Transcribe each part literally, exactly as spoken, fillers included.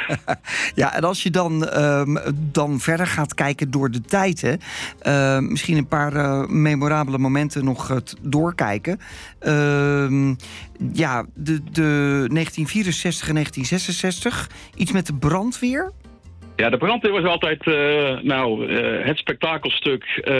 Ja, en als je dan, um, dan verder gaat kijken door de tijd... Hè, uh, misschien een paar uh, memorabele momenten nog uh, doorkijken. Uh, ja, de, de negentien vierenzestig en negentien zesenzestig. Iets met de brandweer... Ja, de brandweer was altijd uh, nou, uh, het spektakelstuk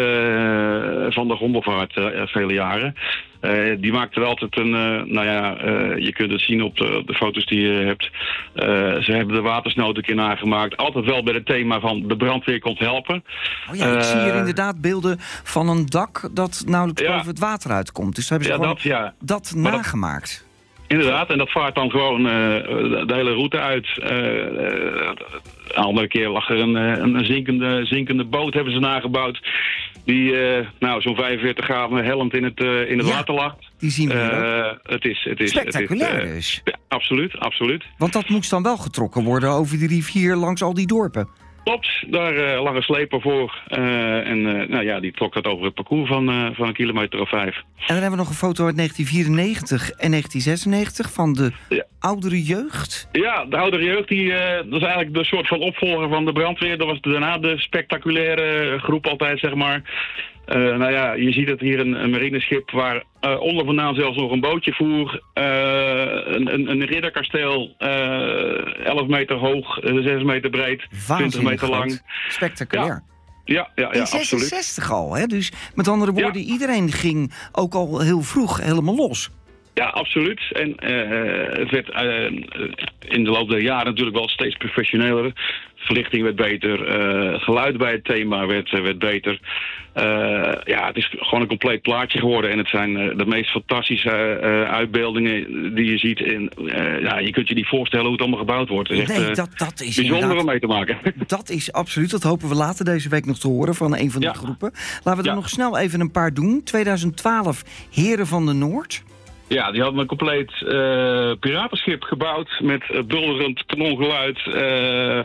uh, van de gondelvaart uh, vele jaren. Uh, die maakte wel altijd een, uh, nou ja, uh, je kunt het zien op de, de foto's die je hebt. Uh, ze hebben de watersnood een keer nagemaakt. Altijd wel bij het thema van de brandweer komt helpen. Oh ja, ik uh, zie hier inderdaad beelden van een dak dat nauwelijks ja, boven het water uitkomt. Dus hebben ze ja, gewoon dat, ja. dat nagemaakt. Dat, inderdaad, en dat vaart dan gewoon uh, de hele route uit. Uh, uh, een andere keer lag er een, een zinkende, zinkende boot, hebben ze nagebouwd. Die uh, nou, zo'n vijfenveertig graden hellend in het, uh, in het ja, water lag. Die zien we uh, het is, het is, spectaculair het is, uh, dus. Ja, absoluut, absoluut. Want dat moest dan wel getrokken worden over de rivier langs al die dorpen. Klopt, daar uh, lag een sleper voor. Uh, en uh, nou ja, die trok dat over het parcours van, uh, van een kilometer of vijf. En dan hebben we nog een foto uit negentien vierennegentig en negentien zesennegentig van de ja. oudere jeugd. Ja, de oudere jeugd, die, uh, dat is eigenlijk de soort van opvolger van de brandweer. Dat was daarna de spectaculaire groep altijd, zeg maar. Uh, nou ja, je ziet het hier, een, een marineschip waar uh, onder vandaan zelfs nog een bootje voer. Uh, een, een, een ridderkasteel, uh, elf meter hoog, zes meter breed, twintig meter lang. Spectaculair. Ja, ja, ja, ja, in zesenzestig absoluut. al, hè? Dus met andere woorden, ja. iedereen ging ook al heel vroeg helemaal los. Ja, absoluut. En uh, het werd uh, in de loop der jaren natuurlijk wel steeds professioneler. Verlichting werd beter, uh, geluid bij het thema werd, uh, werd beter. Uh, ja, het is gewoon een compleet plaatje geworden. En het zijn uh, de meest fantastische uh, uitbeeldingen die je ziet. En, uh, ja, je kunt je niet voorstellen hoe het allemaal gebouwd wordt. Het is echt, nee, uh, dat, dat is bijzonder om mee te maken. Dat is absoluut. Dat hopen we later deze week nog te horen van een van die ja. groepen. Laten we er ja. nog snel even een paar doen. twintig twaalf, Heren van de Noord. Ja, die hadden een compleet uh, piratenschip gebouwd met uh, bulderend kanongeluid, uh,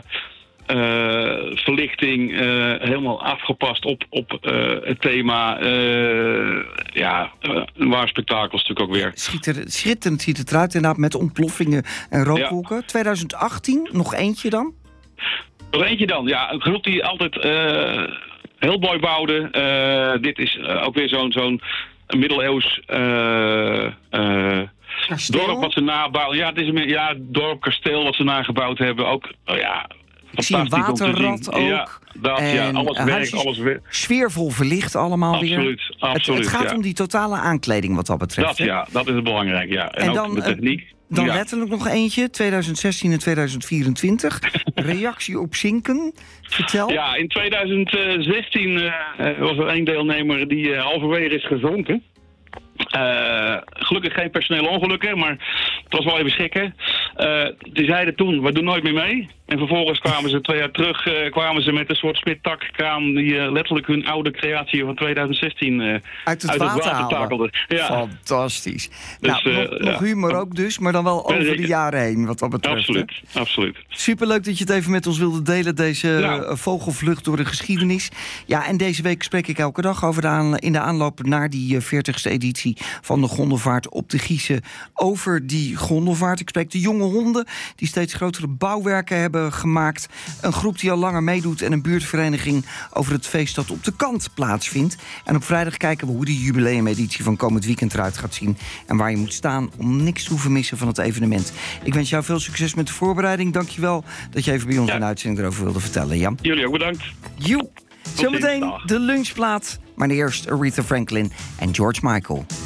uh, verlichting, uh, helemaal afgepast op, op uh, het thema. Uh, ja, uh, een waar spektakelstuk ook weer. Schitter, schitterend ziet het eruit inderdaad met ontploffingen en rookwolken. Ja. twintig achttien, nog eentje dan? Nog eentje dan, ja. Een groep die altijd uh, heel mooi bouwde. Uh, dit is uh, ook weer zo'n... zo'n een middeleeuws uh, uh, dorp wat ze nabouwen. Ja, het is een ja, dorp, kasteel wat ze nagebouwd hebben. Ook, oh ja, ik zie een waterrad ook. Ja, dat, ja, alles werkt, alles werkt. Sfeervol verlicht allemaal absoluut, weer. Absoluut, het, het gaat ja. om die totale aankleding wat dat betreft. Dat, ja, dat is belangrijk, ja. En, en ook dan, de techniek. Dan ja. letterlijk nog eentje, twintig zestien en twintig vierentwintig. Reactie op zinken. Vertel. Ja, in twintig zestien uh, was er één deelnemer die uh, halverwege is gezonken. Uh, gelukkig geen personele ongelukken, maar het was wel even schrikken. Uh, die zeiden toen, we doen nooit meer mee. En vervolgens kwamen ze twee jaar terug uh, kwamen ze met een soort spittakkraan die uh, letterlijk hun oude creatie van twintig zestien uh, uit het uit water, het water takelde. Ja. Fantastisch. Dus, nou, uh, nog, nog humor ja. ook dus, maar dan wel over de jaren heen wat dat betreft. Absoluut, hè? absoluut. Superleuk dat je het even met ons wilde delen, deze ja. vogelvlucht door de geschiedenis. Ja, en deze week spreek ik elke dag over de aan, in de aanloop naar die veertigste editie van de gondelvaart op de Giese over die gondelvaart. Ik spreek de jonge honden die steeds grotere bouwwerken hebben gemaakt. Een groep die al langer meedoet en een buurtvereniging over het feest dat op de kant plaatsvindt. En op vrijdag kijken we hoe die jubileumeditie van komend weekend eruit gaat zien en waar je moet staan om niks te hoeven missen van het evenement. Ik wens jou veel succes met de voorbereiding. Dank je wel dat je even bij ons ja. een uitzending erover wilde vertellen, Jan. Jullie ook bedankt. Joe. Zometeen de lunchplaat, maar eerst Aretha Franklin en George Michael.